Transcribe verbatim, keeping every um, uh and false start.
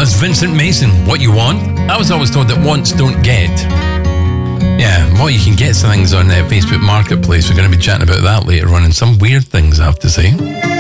was Vincent Mason. What you want? I was always told that wants don't get. Yeah, what you can get some things on uh, Facebook Marketplace. We're going to be chatting about that later on, and some weird things, I have to say.